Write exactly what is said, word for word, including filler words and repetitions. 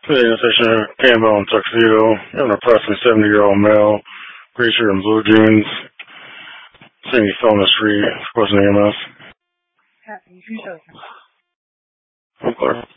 City Station Campbell in tuxedo. You have an approximately seventy-year-old male, gray shirt and blue jeans. Saying he fell in the street, requesting E M S. Yeah, you should. I'm clear.